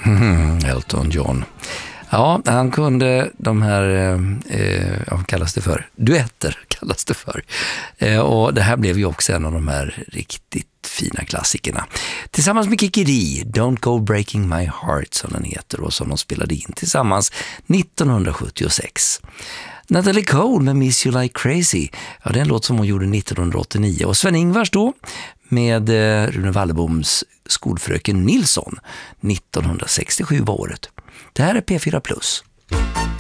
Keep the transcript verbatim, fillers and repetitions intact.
Mm, Elton John. Ja, han kunde de här, eh, vad kallas det för? Duetter kallas det för. Eh, och det här blev ju också en av de här riktigt fina klassikerna. Tillsammans med Kiki Dee, Don't Go Breaking My Heart som den heter och som de spelade in tillsammans nittonhundrasjuttiosex. Natalie Cole med Miss You Like Crazy, ja, det är en låt som hon gjorde nittonhundraåttionio. Och Sven-Ingvars då med eh, Rune Walleboms Skolfröken Nilsson nittonhundrasextiosju var året. Det här är P fyra plus.